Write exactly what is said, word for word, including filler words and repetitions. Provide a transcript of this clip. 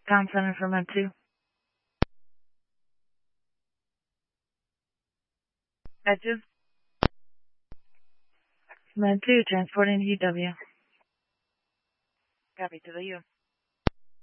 Com Center for Med two. Edges. Med two, transporting to U W. Copy to the U.